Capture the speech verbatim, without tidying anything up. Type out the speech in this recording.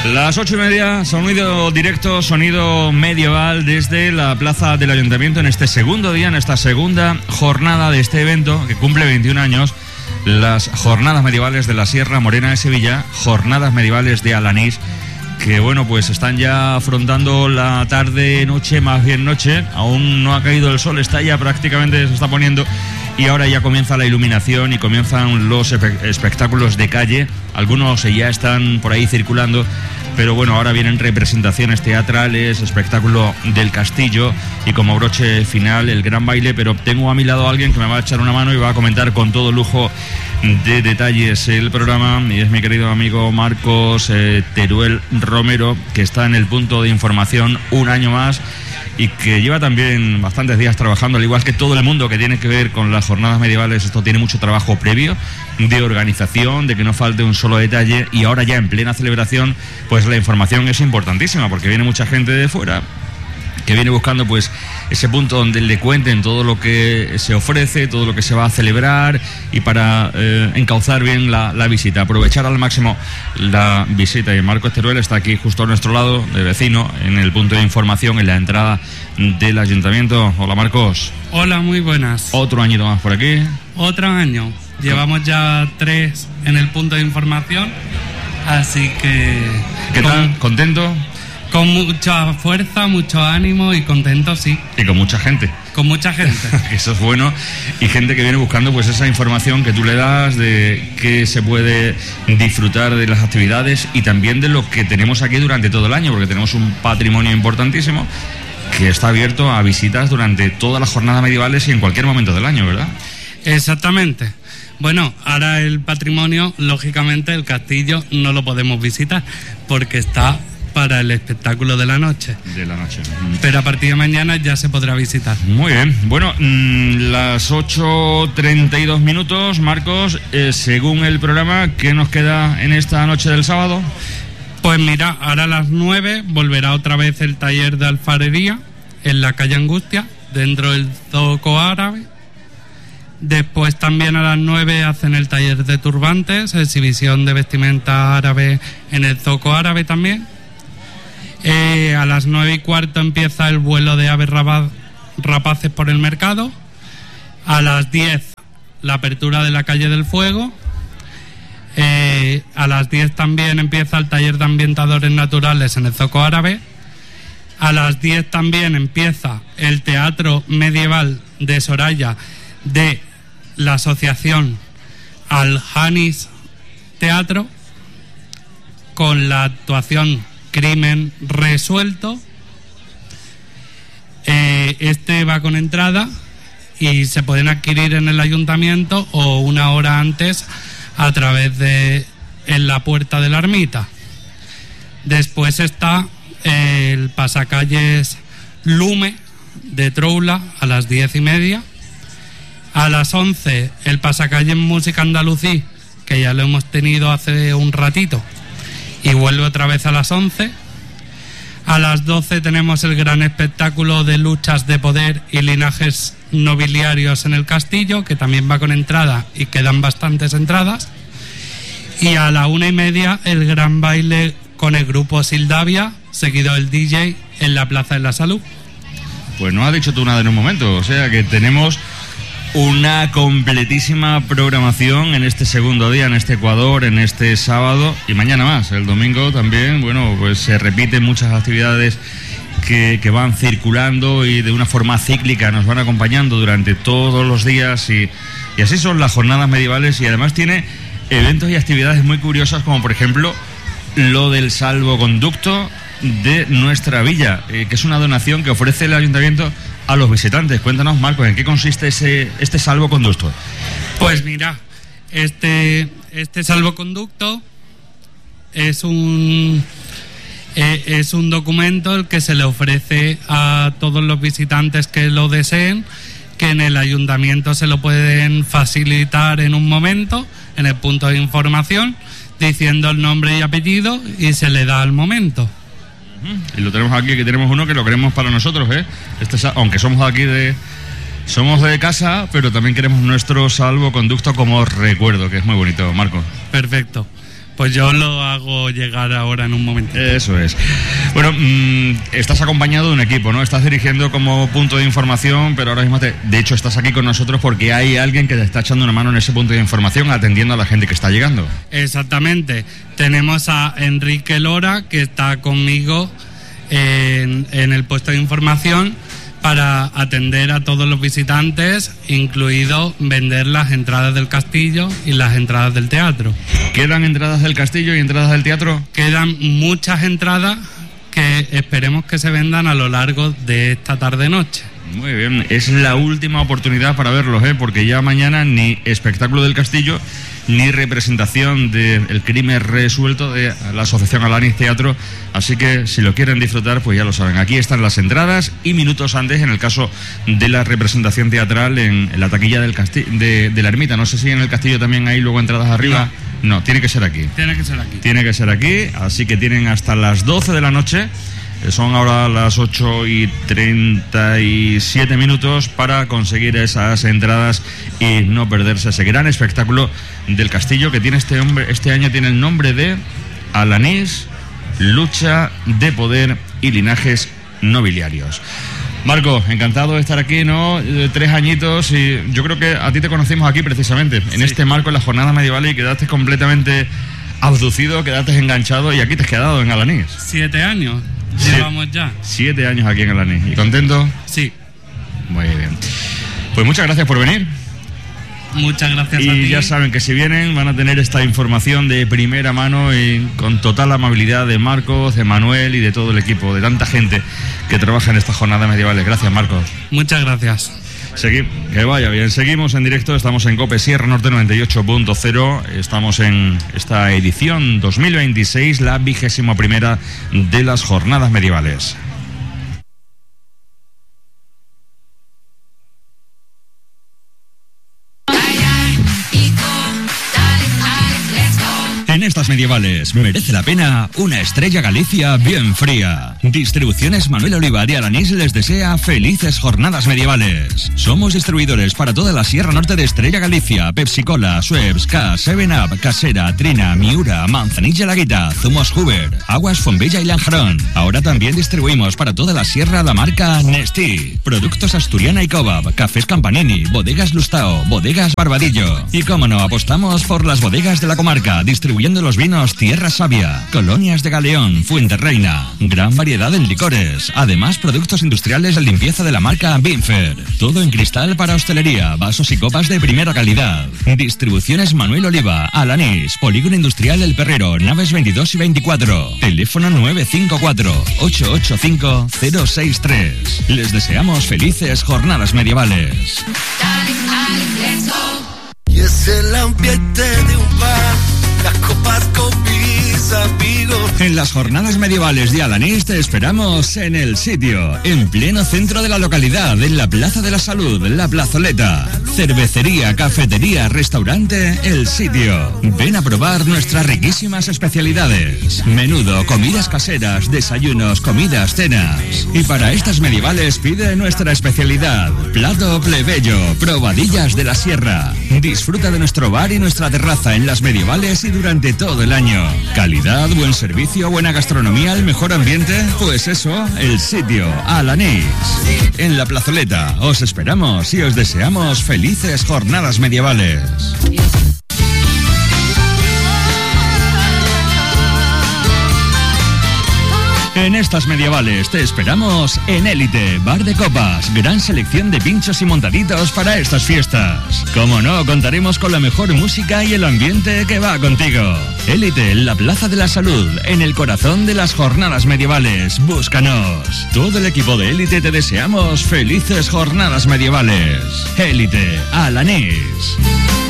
Las ocho y media, sonido directo, sonido medieval desde la plaza del Ayuntamiento en este segundo día, en esta segunda jornada de este evento que cumple veintiún años, las Jornadas Medievales de la Sierra Morena de Sevilla, Jornadas Medievales de Alanís, que bueno, pues están ya afrontando la tarde, noche, más bien noche, aún no ha caído el sol, está ya prácticamente, se está poniendo, y ahora ya comienza la iluminación y comienzan los espectáculos de calle. Algunos ya están por ahí circulando, pero bueno, ahora vienen representaciones teatrales, espectáculo del castillo y como broche final el gran baile. Pero tengo a mi lado a alguien que me va a echar una mano y va a comentar con todo lujo de detalles el programa, y es mi querido amigo Marcos eh, Teruel Romero, que está en el punto de información un año más y que lleva también bastantes días trabajando, al igual que todo el mundo que tiene que ver con las jornadas medievales. Esto tiene mucho trabajo previo de organización, de que no falte un solo detalle, y ahora ya en plena celebración pues la información es importantísima porque viene mucha gente de fuera que viene buscando pues ese punto donde le cuenten todo lo que se ofrece, todo lo que se va a celebrar, y para eh, encauzar bien la, la visita, aprovechar al máximo la visita. Y Marcos Teruel está aquí justo a nuestro lado, de vecino, en el punto de información, en la entrada del Ayuntamiento. Hola, Marcos. Hola, muy buenas. Otro añito más por aquí. Otro año. Llevamos ya tres en el punto de información, así que... ¿Qué con... tal? ¿Contento? Con mucha fuerza, mucho ánimo y contento, sí. Y con mucha gente. Con mucha gente. Eso es bueno. Y gente que viene buscando pues esa información que tú le das de que se puede disfrutar de las actividades y también de lo que tenemos aquí durante todo el año, porque tenemos un patrimonio importantísimo que está abierto a visitas durante todas las jornadas medievales y en cualquier momento del año, ¿verdad? Exactamente. Bueno, ahora el patrimonio, lógicamente el castillo no lo podemos visitar porque está para el espectáculo de la noche. De la noche. Pero a partir de mañana ya se podrá visitar. Muy bien. Bueno, mmm, las ocho treinta y dos minutos, Marcos, eh, según el programa, ¿qué nos queda en esta noche del sábado? Pues mira, ahora a las nueve volverá otra vez el taller de alfarería en la calle Angustia, dentro del Zoco Árabe. Después también a las nueve hacen el taller de turbantes, exhibición de vestimenta árabe en el Zoco Árabe también. Eh, a las nueve y cuarto empieza el vuelo de aves rapaces por el mercado. A las diez la apertura de la calle del Fuego. Eh, a las diez también empieza el taller de ambientadores naturales en el Zoco Árabe. A las diez también empieza el teatro medieval de Soraya de la asociación Al-Hanis Teatro, con la actuación Crimen Resuelto. Eh, este va con entrada y se pueden adquirir en el ayuntamiento o una hora antes a través de en la puerta de la ermita. Después está el pasacalles Lume de Troula a las diez y media. A las once el pasacalles Música Andalusí, que ya lo hemos tenido hace un ratito y vuelve otra vez a las once. A las doce tenemos el gran espectáculo de luchas de poder y linajes nobiliarios en el castillo, que también va con entrada y quedan bastantes entradas. Y a la una y media el gran baile con el grupo Sildavia, seguido el D J en la Plaza de la Salud. Pues no has dicho tú nada en un momento, o sea que tenemos una completísima programación en este segundo día, en este Ecuador, en este sábado y mañana más. El domingo también, bueno, pues se repiten muchas actividades que, que van circulando y de una forma cíclica nos van acompañando durante todos los días, y, y así son las jornadas medievales. Y además tiene eventos y actividades muy curiosas, como por ejemplo lo del salvoconducto de nuestra villa, eh, que es una donación que ofrece el ayuntamiento a los visitantes. Cuéntanos, Marcos, ¿en qué consiste ese, este salvoconducto? Pues mira, este, este salvoconducto es un, eh, es un documento el que se le ofrece a todos los visitantes que lo deseen, que en el ayuntamiento se lo pueden facilitar en un momento, en el punto de información, diciendo el nombre y apellido, y se le da al momento. Y lo tenemos aquí, que tenemos uno que lo queremos para nosotros, ¿eh? Este, aunque somos aquí de somos de casa, pero también queremos nuestro salvoconducto como recuerdo, que es muy bonito, Marco. Perfecto. Pues yo lo hago llegar ahora en un momento. Eso es. Bueno, mmm, estás acompañado de un equipo, ¿no? Estás dirigiendo como punto de información, pero ahora mismo, te, de hecho, estás aquí con nosotros porque hay alguien que te está echando una mano en ese punto de información, atendiendo a la gente que está llegando. Exactamente. Tenemos a Enrique Lora, que está conmigo en, en el puesto de información, para atender a todos los visitantes, incluido vender las entradas del castillo y las entradas del teatro. ¿Quedan entradas del castillo y entradas del teatro? Quedan muchas entradas que esperemos que se vendan a lo largo de esta tarde-noche. Muy bien, es la última oportunidad para verlos, ¿eh? Porque ya mañana ni espectáculo del castillo ni representación del crimen resuelto de la Asociación Alanis Teatro, así que si lo quieren disfrutar, pues ya lo saben, aquí están las entradas y minutos antes, en el caso de la representación teatral, en, en la taquilla del castillo, de, de la ermita. No sé si en el castillo también hay luego entradas arriba. No, no, tiene que ser aquí. Tiene que ser aquí. Tiene que ser aquí, así que tienen hasta las doce de la noche. Son ahora las ocho y treinta y siete minutos para conseguir esas entradas y no perderse ese gran espectáculo del castillo que tiene este hombre, este año tiene el nombre de Alanís, lucha de poder y linajes nobiliarios. Marco, encantado de estar aquí, ¿no? Tres añitos y yo creo que a ti te conocimos aquí precisamente, en sí. este marco, en las jornadas medievales, y quedaste completamente abducido, quedaste enganchado y aquí te has quedado en Alanís. Siete años. Llevamos ya. Siete años aquí en Alanís. ¿Y contento? Sí. Muy bien. Pues muchas gracias por venir. Muchas gracias y a ti. Y ya saben que si vienen van a tener esta información de primera mano y con total amabilidad de Marcos, de Manuel y de todo el equipo, de tanta gente que trabaja en estas jornadas medievales. Gracias, Marcos. Muchas gracias. Segui- que vaya bien. Seguimos en directo, estamos en COPE Sierra Norte noventa y ocho punto cero. Estamos en esta edición dos mil veintiséis, la vigésima primera de las jornadas medievales. En estas medievales merece la pena una Estrella Galicia bien fría. Distribuciones Manuel Oliva de Alanís les desea felices jornadas medievales. Somos distribuidores para toda la Sierra Norte de Estrella Galicia, Pepsi Cola, Schweppes, K, seven up, Casera, Trina, Miura, Manzanilla Laguita, Zumos Huber, Aguas Fombella y Lanjarón. Ahora también distribuimos para toda la Sierra la marca Nestí. Productos Asturiana y Cobab, Cafés Campanini, Bodegas Lustao, Bodegas Barbadillo. Y cómo no, apostamos por las bodegas de la comarca, distribuyendo los vinos Tierra Sabia, Colonias de Galeón, Fuenterreina, gran variedad en licores, además productos industriales de limpieza de la marca Binfer, todo en cristal para hostelería, vasos y copas de primera calidad. Distribuciones Manuel Oliva, Alanís, Polígono Industrial El Perrero, naves veintidós y veinticuatro, teléfono nueve cinco cuatro, ocho ocho cinco, cero seis tres. Les deseamos felices jornadas medievales. Y es el ambiente de un bar, las copas con mis amigos. En las jornadas medievales de Alanís te esperamos en el sitio, en pleno centro de la localidad, en la Plaza de la Salud, la Plazoleta. Cervecería, cafetería, restaurante, el sitio. Ven a probar nuestras riquísimas especialidades. Menudo, comidas caseras, desayunos, comidas, cenas. Y para estas medievales pide nuestra especialidad, plato plebeyo, probadillas de la sierra. Disfruta de nuestro bar y nuestra terraza en las medievales y durante todo el año. Calidad, buen servicio, buena gastronomía, el mejor ambiente. Pues eso, el sitio, Alanís. En la Plazoleta, os esperamos y os deseamos felices jornadas medievales. En estas medievales te esperamos en Élite, bar de copas, gran selección de pinchos y montaditos para estas fiestas. Como no, contaremos con la mejor música y el ambiente que va contigo. Élite, en la Plaza de la Salud, en el corazón de las jornadas medievales. Búscanos. Todo el equipo de Élite te deseamos felices jornadas medievales. Élite, Alanís.